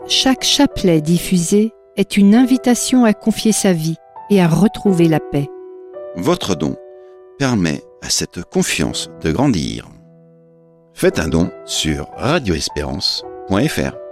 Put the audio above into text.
Chaque chapelet diffusé est une invitation à confier sa vie et à retrouver la paix. Votre don permet à cette confiance de grandir. Faites un don sur radioespérance.fr.